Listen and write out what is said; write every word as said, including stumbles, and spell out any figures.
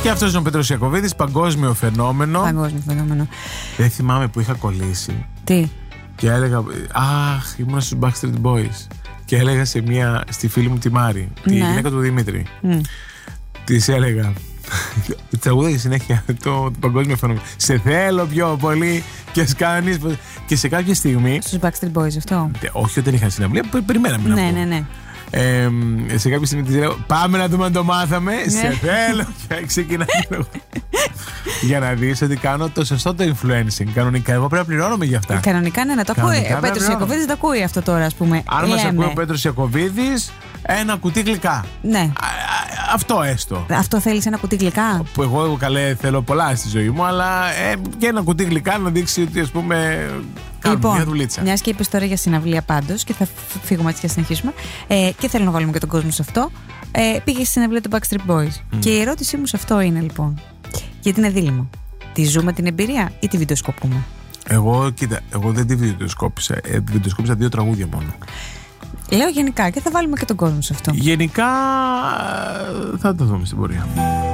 Και αυτός είναι ο Πέτρος Ιακωβίδης, παγκόσμιο φαινόμενο. Παγκόσμιο φαινόμενο. Δεν θυμάμαι που είχα κολλήσει. Τι? Και έλεγα, αχ, ήμουν στους Backstreet Boys. Και έλεγα σε μια, στη φίλη μου τη Μάρη, τη ναι. γυναίκα του Δημήτρη. Mm. Της έλεγα, τραγούδαγε συνέχεια το, το παγκόσμιο φαινόμενο. Σε θέλω πιο πολύ και σκάνεις. Και σε κάποια στιγμή. Στους Backstreet Boys αυτό. Όχι όταν είχαν συναυλία, περιμέναμε να ναι, πούμε. ναι, ναι. Ε, σε κάποια στιγμή της λέω, πάμε να δούμε αν το μάθαμε. Σε θέλω. Και ξεκινάει για να δεις ότι κάνω το σωστό το influencing. Κανονικά, εγώ πρέπει να πληρώνομαι για αυτά. Κανονικά, ναι, να το ακούει. Ο Πέτρος Ιακωβίδης το ακούει αυτό τώρα, ας πούμε. Αν μας ακούει ο Πέτρος Ιακωβίδης, ένα κουτί γλυκά. Ναι. Α, αυτό έστω. Αυτό θέλεις, ένα κουτί γλυκά? Που εγώ καλέ θέλω πολλά στη ζωή μου, αλλά ε, και ένα κουτί γλυκά να δείξει ότι, ας πούμε, κάνουμε λοιπόν, μια δουλίτσα. Μιας και είπες τώρα για συναυλία πάντως, και θα φύγουμε έτσι και συνεχίσουμε. Ε, και θέλω να βάλουμε και τον κόσμο σε αυτό. Ε, πήγε στη συναυλία του Backstreet Boys. Mm. Και η ερώτησή μου σε αυτό είναι λοιπόν. Γιατί είναι δίλημο. Τη ζούμε την εμπειρία ή τη βιντεοσκοπούμε? Εγώ, κοίτα, εγώ δεν τη βιντεοσκόπησα. Ε, βιντεοσκόπησα δύο τραγούδια μόνο. Λέω γενικά και θα βάλουμε και τον κόσμο σε αυτό. Γενικά θα το δούμε στην πορεία.